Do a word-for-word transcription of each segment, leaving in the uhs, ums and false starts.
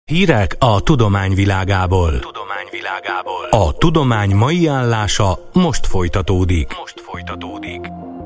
Hírek a tudomány világából. Tudomány világából. A tudomány mai állása most folytatódik. Most folytatódik.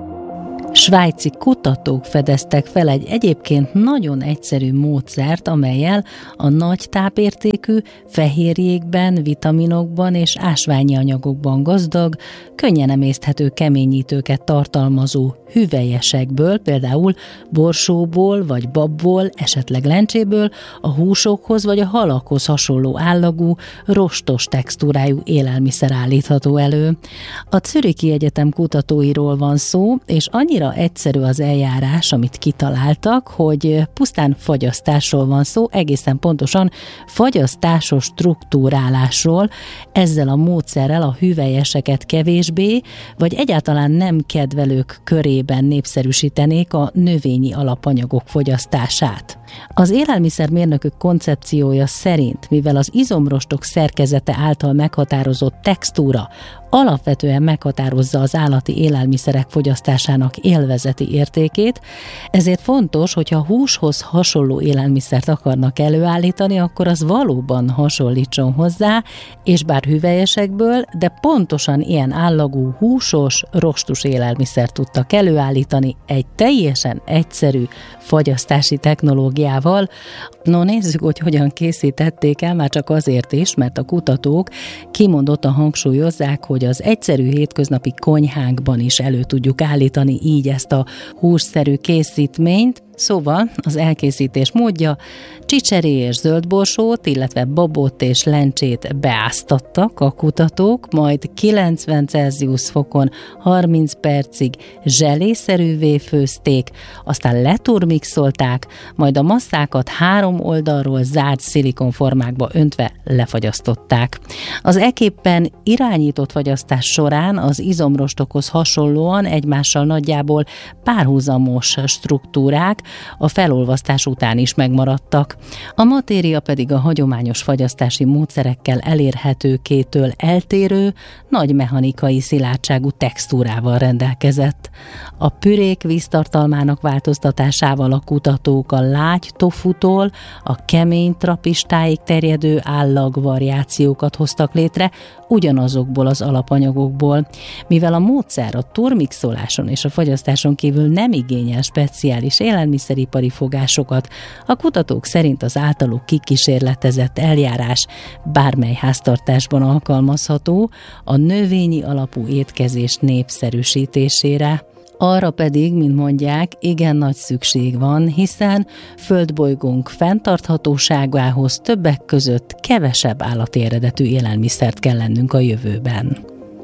Svájci kutatók fedeztek fel egy egyébként nagyon egyszerű módszert, amellyel a nagy tápértékű, fehérjékben, vitaminokban és ásványi anyagokban gazdag, könnyen emészthető keményítőket tartalmazó hüvelyesekből, például borsóból vagy babból, esetleg lencséből a húsokhoz vagy a halakhoz hasonló állagú, rostos textúrájú élelmiszer állítható elő. A Zürichi Egyetem kutatóiról van szó, és annyira egyszerű az eljárás, amit kitaláltak, hogy pusztán fagyasztásról van szó, egészen pontosan fagyasztásos struktúrálásról. Ezzel a módszerrel a hüvelyeseket kevésbé, vagy egyáltalán nem kedvelők körében népszerűsítenék a növényi alapanyagok fogyasztását. Az élelmiszermérnökök koncepciója szerint, mivel az izomrostok szerkezete által meghatározott textúra alapvetően meghatározza az állati élelmiszerek fogyasztásának élvezeti értékét, ezért fontos, hogyha húshoz hasonló élelmiszert akarnak előállítani, akkor az valóban hasonlítson hozzá, és bár hüvelyesekből, de pontosan ilyen állagú húsos, rostus élelmiszert tudtak előállítani egy teljesen egyszerű fagyasztási technológiával. No, nézzük, hogy hogyan készítették el, már csak azért is, mert a kutatók kimondottan hangsúlyozzák, hogy az egyszerű hétköznapi konyhánkban is elő tudjuk állítani így ezt a hússzerű készítményt. Szóval az elkészítés módja: csicseri és zöldborsót, illetve babot és lencsét beáztattak a kutatók, majd kilencven Celsius fokon harminc percig zselészerűvé főzték, aztán leturmixolták, majd a masszákat három oldalról zárt szilikonformákba öntve lefagyasztották. Az ekképpen irányított fagyasztás során az izomrostokhoz hasonlóan egymással nagyjából párhuzamos struktúrák a felolvasztás után is megmaradtak. A matéria pedig a hagyományos fagyasztási módszerekkel elérhetőkétől eltérő, nagy mechanikai szilárdságú textúrával rendelkezett. A pürék víztartalmának változtatásával a kutatók a lágy tofutól a kemény trapistáig terjedő állagvariációkat hoztak létre, ugyanazokból az alapanyagokból. Mivel a módszer a turmixoláson és a fagyasztáson kívül nem igényel speciális élelmiszeripari fogásokat, a kutatók szerint az általuk kikísérletezett eljárás bármely háztartásban alkalmazható a növényi alapú étkezés népszerűsítésére. Arra pedig, mint mondják, igen nagy szükség van, hiszen földbolygónk fenntarthatóságához többek között kevesebb állati eredetű élelmiszert kell lennünk a jövőben.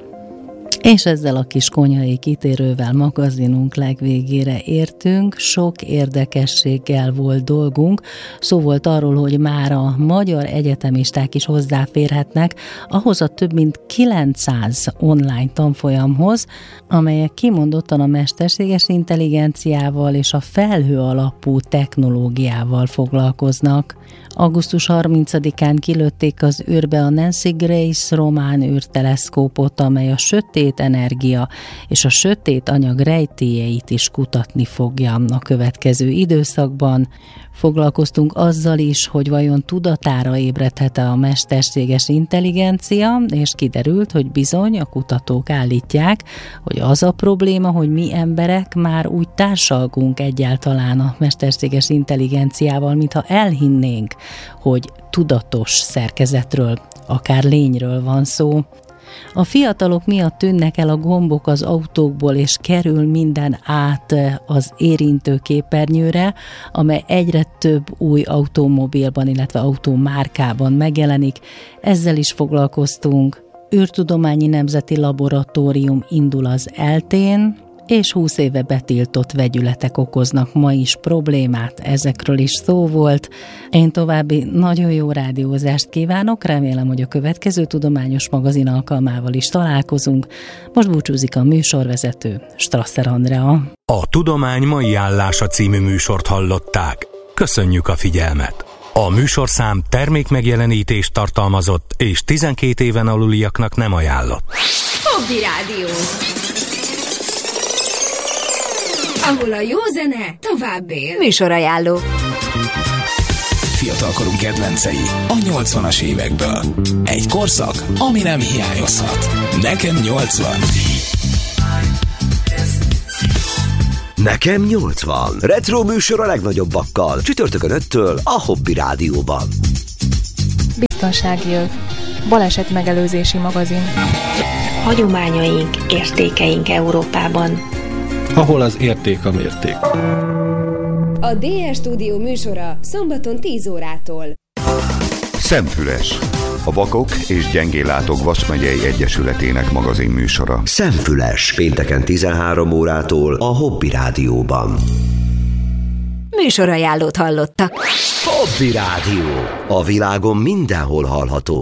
És ezzel a kis konyhai kitérővel magazinunk legvégére értünk, sok érdekességgel volt dolgunk. Szó volt arról, hogy már a magyar egyetemisták is hozzáférhetnek ahhoz a több mint kilencszáz online tanfolyamhoz, amelyek kimondottan a mesterséges intelligenciával és a felhő alapú technológiával foglalkoznak. augusztus harmincadikán kilőtték az űrbe a Nancy Grace román űrteleszkópot, amely a sötét energia és a sötét anyag rejtélyeit is kutatni fogja a következő időszakban. Foglalkoztunk azzal is, hogy vajon tudatára ébredhet-e a mesterséges intelligencia, és kiderült, hogy bizony a kutatók állítják, hogy az a probléma, hogy mi emberek már úgy társalgunk egyáltalán a mesterséges intelligenciával, mintha elhinnénk, hogy tudatos szerkezetről, akár lényről van szó. A fiatalok miatt tűnnek el a gombok az autókból, és kerül minden át az érintőképernyőre, amely egyre több új automobilban, illetve autómárkában megjelenik. Ezzel is foglalkoztunk. űrtudományi nemzeti laboratórium indul az eltén, és húsz éve betiltott vegyületek okoznak ma is problémát, ezekről is szó volt. Én további nagyon jó rádiózást kívánok, remélem, hogy a következő tudományos magazin alkalmával is találkozunk. Most búcsúzik a műsorvezető, Strasser Andrea. A Tudomány mai állása című műsort hallották. Köszönjük a figyelmet! A műsorszám termékmegjelenítést tartalmazott, és tizenkét éven aluliaknak nem ajánlott. Hobby Rádió, ahol a jó zene tovább él. Műsorajánló. Fiatal fiatalkorunk kedvencei a nyolcvanas évekből. Egy korszak, ami nem hiányozhat. Nekem nyolcvan. Nekem nyolcvan. Retro műsor a legnagyobbakkal. Csütörtökön öttől a Hobby Rádióban. Biztonsági öv. Baleset megelőzési magazin. Hagyományaink, értékeink Európában. Ahol az érték a mérték. A dé er Stúdió műsora szombaton tíz órától. Szemfüles. A Vakok és Gyengéllátók Vas megyei Egyesületének magazin műsora. Szemfüles. Pénteken tizenhárom órától a Hobby Rádióban. Műsorajánlót hallottak. Hobby Rádió. A világon mindenhol hallható.